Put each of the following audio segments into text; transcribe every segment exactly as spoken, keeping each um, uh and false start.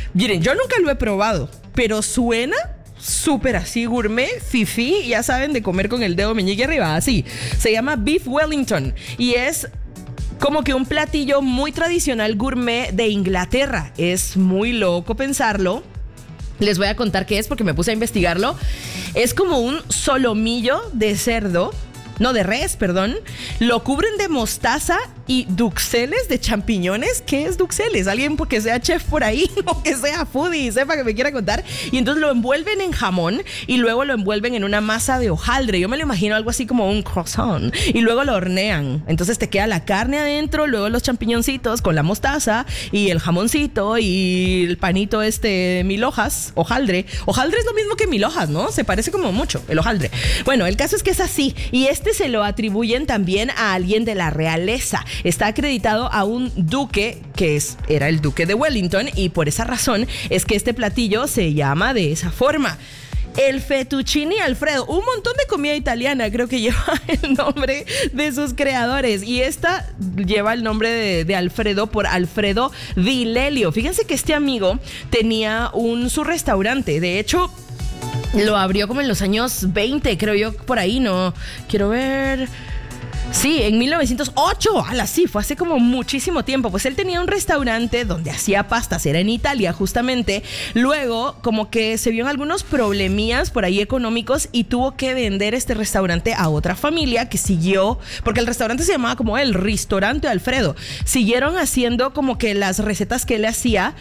Miren, yo nunca lo he probado, pero suena súper así gourmet, fifí, ya saben, de comer con el dedo meñique arriba, así. Se llama Beef Wellington y es como que un platillo muy tradicional gourmet de Inglaterra. Es muy loco pensarlo. Les voy a contar qué es porque me puse a investigarlo. Es como un solomillo de cerdo, no, de res, perdón. Lo cubren de mostaza y duxeles de champiñones. ¿Qué es duxeles? Alguien porque sea chef por ahí o que sea foodie y sepa que me quiera contar. Y entonces lo envuelven en jamón y luego lo envuelven en una masa de hojaldre. Yo me lo imagino algo así como un croissant. Y luego lo hornean. Entonces te queda la carne adentro, luego los champiñoncitos con la mostaza y el jamoncito y el panito este mil hojas, hojaldre. Hojaldre es lo mismo que mil hojas, ¿no? Se parece como mucho, el hojaldre. Bueno, el caso es que es así. Y este se lo atribuyen también a alguien de la realeza. Está acreditado a un duque que es, era el duque de Wellington y por esa razón es que este platillo se llama de esa forma. El fettuccine Alfredo, un montón de comida italiana creo que lleva el nombre de sus creadores y esta lleva el nombre de, de Alfredo por Alfredo Di Lelio. Fíjense que este amigo tenía un su restaurante, de hecho lo abrió como en los años veinte, creo yo, por ahí, no, quiero ver... Sí, en mil novecientos ocho, ala, sí, fue hace como muchísimo tiempo. Pues él tenía un restaurante donde hacía pastas, era en Italia justamente. Luego, como que se vio en algunos problemillas por ahí económicos y tuvo que vender este restaurante a otra familia que siguió, porque el restaurante se llamaba como el Ristorante Alfredo. Siguieron haciendo como que las recetas que él hacía.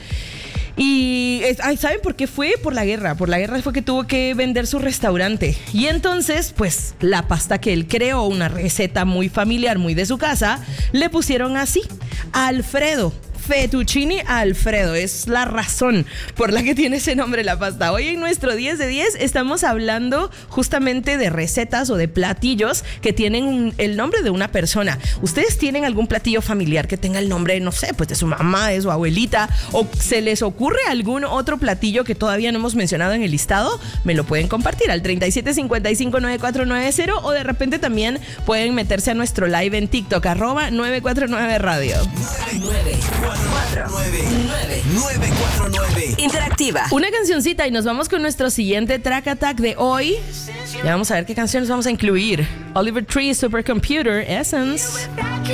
Y ¿saben por qué fue? Por la guerra. Por la guerra fue que tuvo que vender su restaurante. Y entonces, pues, la pasta que él creó, una receta muy familiar, muy de su casa, le pusieron así: Alfredo. Fettuccine Alfredo, es la razón por la que tiene ese nombre la pasta. Hoy en nuestro diez de diez estamos hablando justamente de recetas o de platillos que tienen un, el nombre de una persona. ¿Ustedes tienen algún platillo familiar que tenga el nombre, no sé, pues de su mamá, de su abuelita? ¿O se les ocurre algún otro platillo que todavía no hemos mencionado en el listado? Me lo pueden compartir al treinta y siete cincuenta y cinco noventa y cuatro noventa o de repente también pueden meterse a nuestro live en TikTok, arroba nueve cuatro nueve radio. nueve cuatro nueve nueve cuatro nueve Interactiva. Una cancioncita y nos vamos con nuestro siguiente track attack de hoy. Ya vamos a ver qué canciones vamos a incluir. Oliver Tree, Supercomputer, Essence.